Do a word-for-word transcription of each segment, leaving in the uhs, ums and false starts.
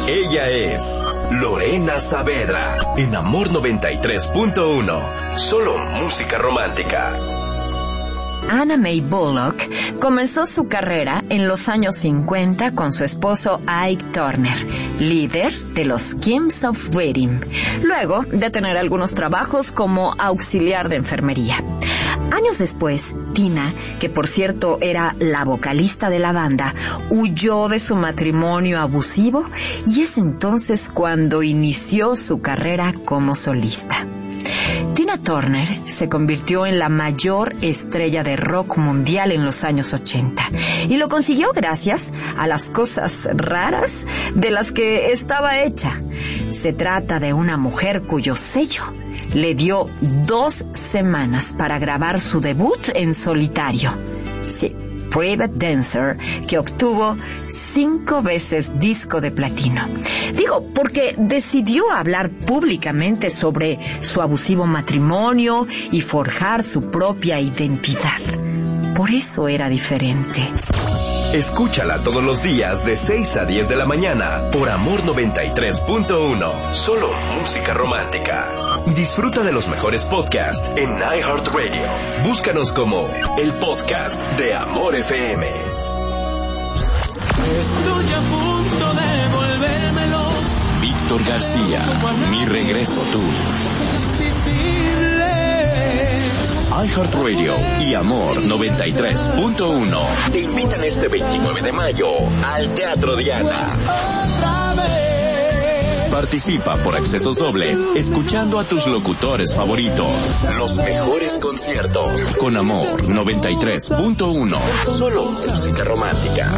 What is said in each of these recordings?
Ella es Lorena Saavedra, en Amor noventa y tres punto uno. Solo música romántica. Anna Mae Bullock comenzó su carrera en los años cincuenta con su esposo Ike Turner, líder de los Kings of Rhythm, luego de tener algunos trabajos como auxiliar de enfermería. Años después, Tina, que por cierto era la vocalista de la banda, huyó de su matrimonio abusivo y es entonces cuando inició su carrera como solista. Tina Turner se convirtió en la mayor estrella de rock mundial en los años ochenta y lo consiguió gracias a las cosas raras de las que estaba hecha. Se trata de una mujer cuyo sello le dio dos semanas para grabar su debut en solitario. Sí, Private Dancer, que obtuvo cinco veces disco de platino. Digo, porque decidió hablar públicamente sobre su abusivo matrimonio y forjar su propia identidad. Por eso era diferente. Escúchala todos los días de seis a diez de la mañana por Amor noventa y tres punto uno. Solo música romántica. Disfruta de los mejores podcasts en iHeartRadio. Búscanos como el podcast de Amor F M. Estoy a punto de volvérmelo. Víctor García, Mi Regreso Tú. iHeartRadio y Amor noventa y tres punto uno te invitan este veintinueve de mayo al Teatro Diana. Participa por accesos dobles escuchando a tus locutores favoritos. Los mejores conciertos con Amor noventa y tres punto uno. Solo música romántica.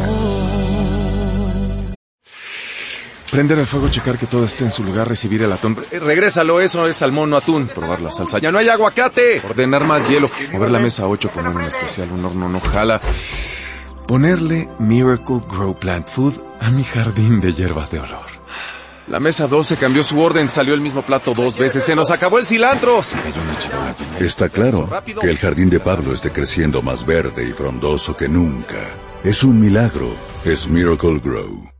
Prender el fuego, checar que todo esté en su lugar, recibir el atún. Eh, regrésalo, eso es salmón, no atún. Probar la salsa. ¡Ya no hay aguacate! Ordenar más hielo. Mover la mesa ocho, poner un especial, un horno no jala. Ponerle Miracle Grow Plant Food a mi jardín de hierbas de olor. La mesa doce cambió su orden, salió el mismo plato dos veces. ¡Se nos acabó el cilantro! Se cayó una charola. Está claro que el jardín de Pablo esté creciendo más verde y frondoso que nunca. Es un milagro. Es Miracle Grow.